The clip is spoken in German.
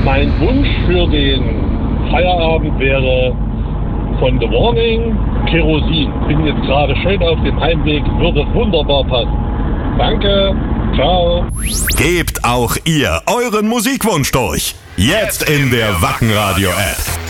Mein Wunsch für den Feierabend wäre von The Warning Kerosin. Bin jetzt gerade schön auf dem Heimweg, würde wunderbar passen. Danke, ciao. Gebt auch ihr euren Musikwunsch durch. Jetzt in der Wacken Radio App.